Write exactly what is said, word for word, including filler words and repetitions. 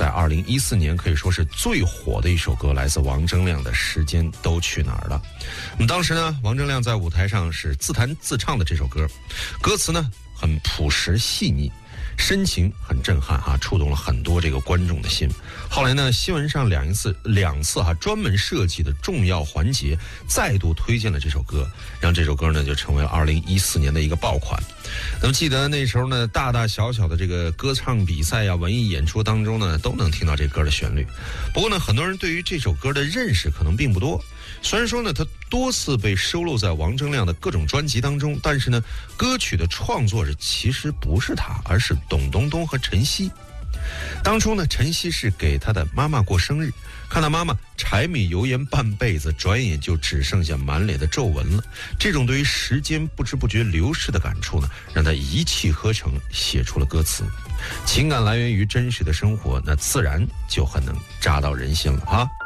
在二零一四年可以说是最火的一首歌，来自王铮亮的《时间都去哪儿了》。那么当时呢，王铮亮在舞台上是自弹自唱的这首歌，歌词呢很朴实细腻，深情很震撼哈，触动了很多这个观众的心。后来呢，新闻上两次两次哈专门设计的重要环节再度推荐了这首歌，让这首歌呢就成为了二零一四年的一个爆款。那么记得那时候呢，大大小小的这个歌唱比赛呀、文艺演出当中呢，都能听到这歌的旋律。不过呢，很多人对于这首歌的认识可能并不多。虽然说呢，它多次被收录在王铮亮的各种专辑当中，但是呢，歌曲的创作者其实不是他，而是董冬冬和陈曦。当初呢，陈曦是给他的妈妈过生日，看到妈妈柴米油盐半辈子，转眼就只剩下满脸的皱纹了。这种对于时间不知不觉流逝的感触呢，让他一气呵成写出了歌词。情感来源于真实的生活，那自然就很能扎到人心了哈。